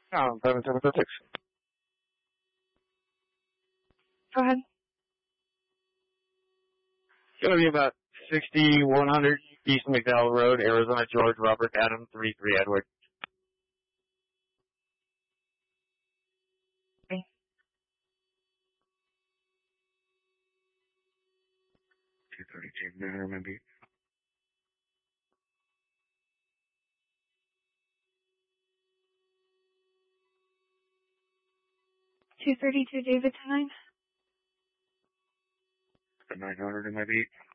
7776. Go ahead. It's going to be about 6100 East McDowell Road, Arizona, George, Robert, Adam, 33 Edward. Okay. 232, maybe. $232 David tonight. 900 in my beat.